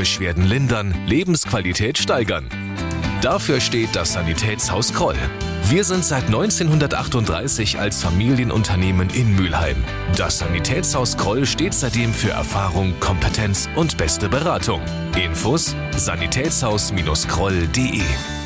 Beschwerden lindern, Lebensqualität steigern. Dafür steht das Sanitätshaus Kroll. Wir sind seit 1938 als Familienunternehmen in Mülheim. Das Sanitätshaus Kroll steht seitdem für Erfahrung, Kompetenz und beste Beratung. Infos: sanitätshaus-kroll.de